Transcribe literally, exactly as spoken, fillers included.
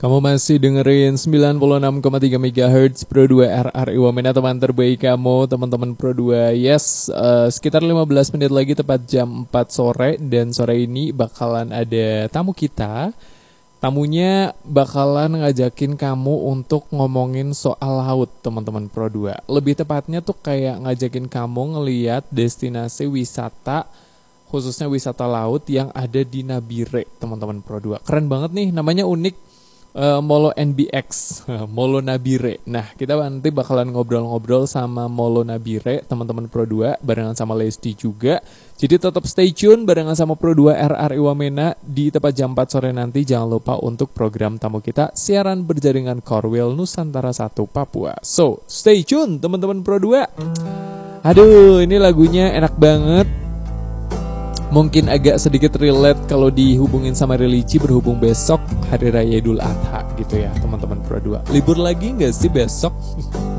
Kamu masih dengerin sembilan puluh enam koma tiga megahertz Pro dua R R I Wamena, teman terbaik kamu, teman-teman Pro dua. Yes, uh, sekitar lima belas menit lagi tepat jam empat sore. Dan sore ini bakalan ada tamu kita. Tamunya bakalan ngajakin kamu untuk ngomongin soal laut, teman-teman Pro dua. Lebih tepatnya tuh kayak ngajakin kamu ngeliat destinasi wisata, khususnya wisata laut yang ada di Nabire, teman-teman Pro dua. Keren banget nih, namanya unik. Uh, Molo N B X, Molo Nabire. Nah, kita nanti bakalan ngobrol-ngobrol sama Molo Nabire, teman-teman Pro dua, barengan sama Lesti juga. Jadi tetap stay tune barengan sama Pro dua R R I Wamena di tepat jam empat sore nanti. Jangan lupa untuk program tamu kita, siaran berjaringan Korwil Nusantara satu Papua. So, stay tune teman-teman Pro dua. Aduh, ini lagunya enak banget. Mungkin agak sedikit relate kalau dihubungin sama religi, berhubung besok Hari Raya Idul Adha gitu ya teman-teman Pro dua. Libur lagi gak sih besok?